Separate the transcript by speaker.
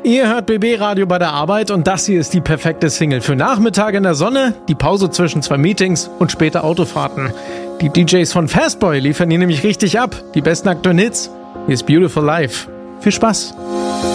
Speaker 1: Ihr hört BB Radio bei der Arbeit und das hier ist die perfekte Single für Nachmittag in der Sonne, die Pause zwischen 2 Meetings und später Autofahrten. Die DJs von Fastboy liefern hier nämlich richtig ab. Die besten aktuellen Hits. Hier ist Beautiful Life. Viel Spaß.